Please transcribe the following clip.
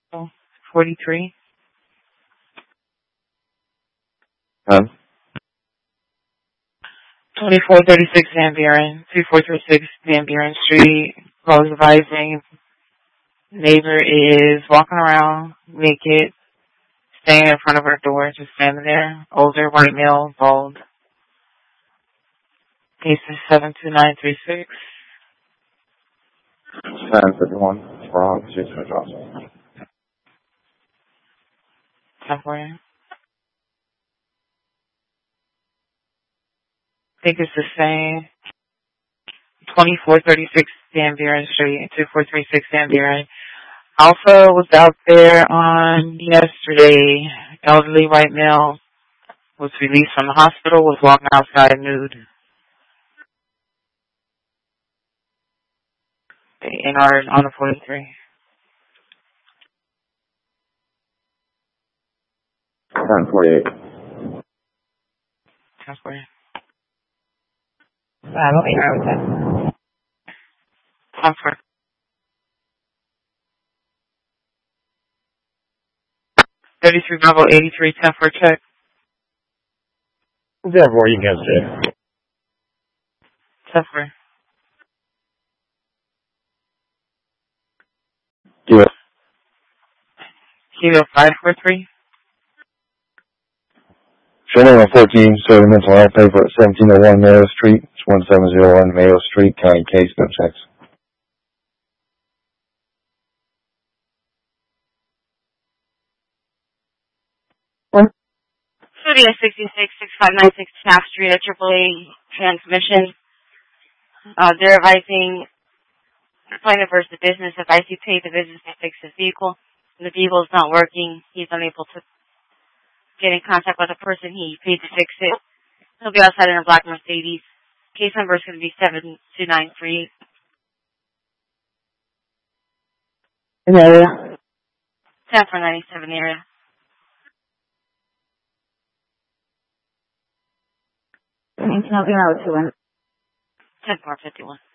43. Huh? 2436 Van Buren, 2436 Van Buren Street. Call advising neighbor is walking around naked, standing in front of her door, just standing there. Older, white male, bald. Case is 72936. 951. Wrong. 600 Johnson. 10-4. I think it's the same. 2436 Van Buren Street, 2436 Van Buren. Alpha was out there on yesterday. Elderly white male was released from the hospital, was walking outside nude. The NR is on the 43. 1048. 10-4. Bravo, 8 10-4. 33 Bravo 83, 10-4 check. Therefore, you can say. 10-4. Do it. Kilo 543. Showing on 14, serving mental health paper at 1701 Mayo Street. It's 1701 Mayo Street, County Case, no checks. Studio 66-6596 Taft Street at AAA Transmission. They're advising plaintiff versus the business. Advise you pay the business to fix his vehicle. And the vehicle is not working. He's unable to get in contact with the person he paid to fix it. He'll be outside in a black Mercedes. Case number is going to be 72938. In area. 10-497 area. 19 0 21. 10-451.